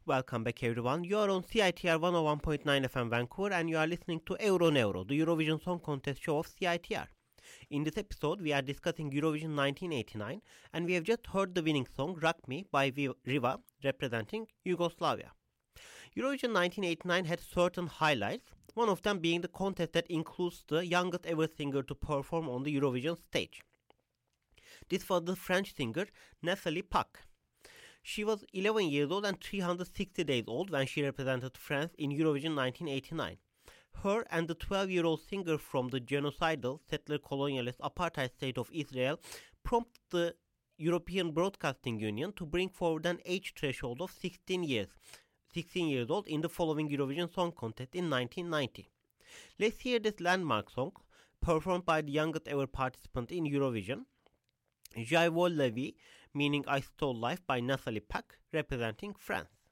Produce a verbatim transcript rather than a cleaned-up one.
Welcome back, everyone. You are on C I T R one oh one point nine F M Vancouver and you are listening to Euro Neuro, the Eurovision Song Contest show of C I T R. In this episode, we are discussing Eurovision nineteen eighty-nine and we have just heard the winning song Rock Me by Riva representing Yugoslavia. Eurovision nineteen eighty-nine had certain highlights, one of them being the contest that includes the youngest ever singer to perform on the Eurovision stage. This was the French singer Nathalie Pack. She was eleven years old and three hundred sixty days old when she represented France in Eurovision nineteen eighty-nine. Her and the twelve-year-old singer from the genocidal, settler colonialist apartheid state of Israel prompted the European Broadcasting Union to bring forward an age threshold of sixteen years, sixteen years old in the following Eurovision Song Contest in nineteen ninety. Let's hear this landmark song, performed by the youngest ever participant in Eurovision, J'ai volé la vie, meaning I stole life by Nathalie Pack, representing France.